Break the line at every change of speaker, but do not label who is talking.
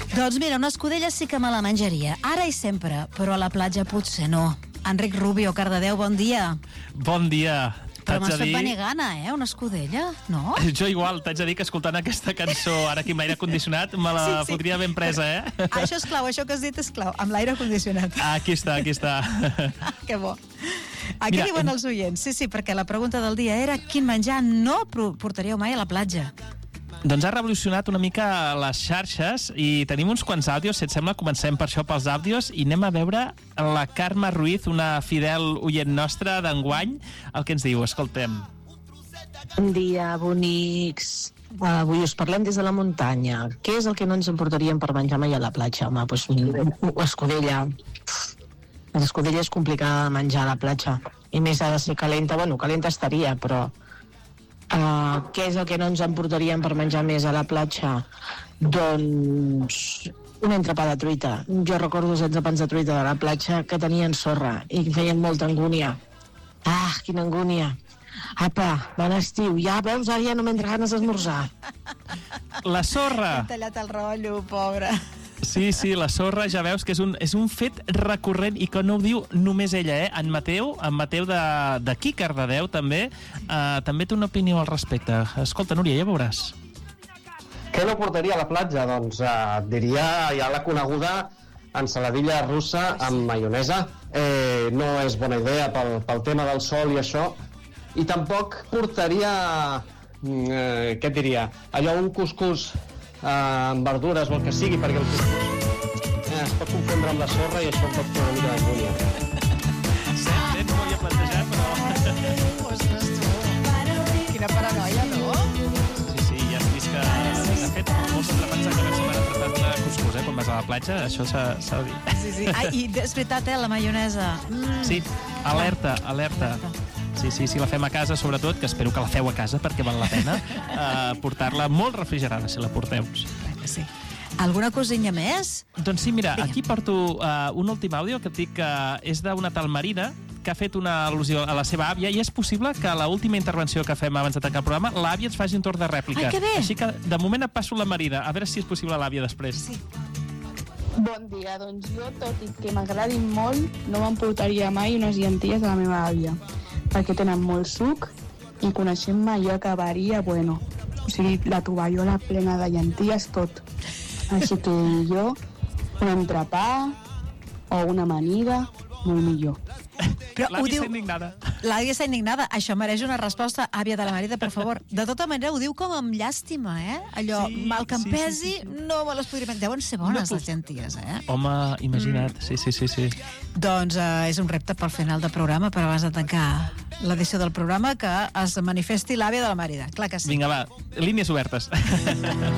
Doncs mira, una escudella sí que me la menjaria, ara i sempre, però a la platja potser no. Enric Rubio, Cardedeu, bon dia.
Bon dia.
Però m'has fet venir gana, una escudella, no?
Jo igual, t'haig de dir que escoltant aquesta cançó, ara aquí amb l'aire condicionat, me la fotria ben presa,
Això és clau, això que has dit és clau, amb l'aire condicionat.
Aquí està.
Que bo. A què diuen els oients? Sí, perquè la pregunta del dia era quin menjar no portaríeu mai a la platja?
Doncs ha revolucionat una mica les xarxes i tenim uns quants àudios, si et sembla comencem per això pels àudios i anem a veure la Carme Ruiz, una fidel oient nostra d'enguany, el que ens diu, escoltem.
Bon dia, bonics. Avui us parlem des de la muntanya. Què és el que no ens emportaríem per menjar mai a la platja? Home, doncs l'escudella. L'escudella és complicada de menjar a la platja i més ha de ser calenta. Bueno, calenta estaria, però què és el que no ens emportaríem per menjar més a la platja? Doncs un entrepà de truita. Jo recordo els entrepans de truita de la platja que tenien sorra i feien molta angúnia. Quina angúnia. Apa, bon estiu. Ja veus, ara ja no m'entra ganes d'esmorzar.
La sorra.
Hem tallat el rotllo, pobre.
Sí, la sorra ja veus que és un fet recurrent i que no ho diu només ella, En Mateu d'aquí, Cardedeu, també té una opinió al respecte. Escolta, Núria, ja veuràs.
Què no portaria a la platja? Doncs diria ja la coneguda ensaladilla russa amb maionesa. No és bona idea pel tema del sol i això. I tampoc portaria, què et diria, allò un cuscús amb verdures o el que sigui, perquè el cuscús es pot confondre amb la sorra i això em pot fer una mica d'angúnia.
No ho havia plantejat, però...
Ostres, tu. Quina paranoia, no?
Sí, ja has vist que... De fet, molts entrepans acaben setmana tratat de cuscús, quan vas a la platja, això s'ha de dir.
Sí. I és veritat, la maionesa.
Sí, alerta. Sí, la fem a casa, sobretot, que espero que la feu a casa, perquè val la pena portar-la molt refrigerada, si la porteu.
Sí. Alguna cosina més?
Doncs sí, mira, aquí porto un últim àudio que et dic que és d'una tal Marina, que ha fet una al·lusió a la seva àvia, i és possible que a l'última intervenció que fem abans de tancar el programa, l'àvia ens faci un torn de rèplica.
Ai, que bé!
Així que, de moment, et passo la Marina, a veure si és possible l'àvia després.
Sí.
Bon dia, doncs jo, tot i que m'agradin molt, no m'emportaria mai unes llenties de la meva àvia, perquè tenen molt suc i coneixent-me jo acabaria, o sigui, la tovallola plena de llenties, tot. Així que jo, un entrepà o una amanida, molt millor.
Però
l'àvia està indignada.
L'àvia està indignada. Això mereix una resposta, àvia de la Marida, per favor. De tota manera, ho diu com amb llàstima, Allò, mal que em pesi, no me les podria menjar. Deuen ser bones, les llenties,
Home, imagina't, sí.
Doncs és un repte pel final del programa, per abans de tancar l'edició del programa, que es manifesti l'àvia de la Marida. Clar que sí.
Vinga, va, línies obertes.